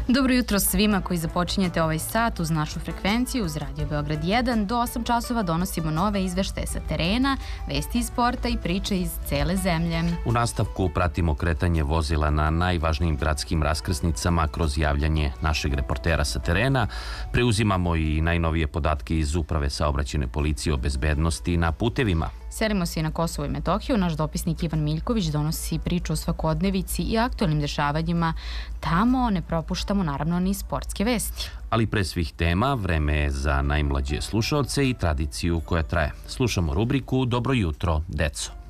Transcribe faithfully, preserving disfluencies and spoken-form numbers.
Dobro jutro svima koji započinjete ovaj sat uz našu frekvenciju uz Radio Beograd jedan. Do osam časova donosimo nove izveštaje sa terena, vesti iz sporta i priče iz cele zemlje. U nastavku pratimo kretanje vozila na najvažnijim gradskim raskrsnicama kroz javljanje našeg reportera sa terena. Preuzimamo i najnovije podatke iz Uprave saobraćajne policije o bezbednosti na putevima. Selimo se i na Kosovo i Metohiju. Naš dopisnik Ivan Miljković donosi priču o svakodnevici i aktualnim dešavanjima. Tamo ne propuštamo naravno ni sportske vesti. Ali pre svih tema, vreme je za najmlađe slušaoce i tradiciju koja traje. Slušamo rubriku Dobro jutro, deco.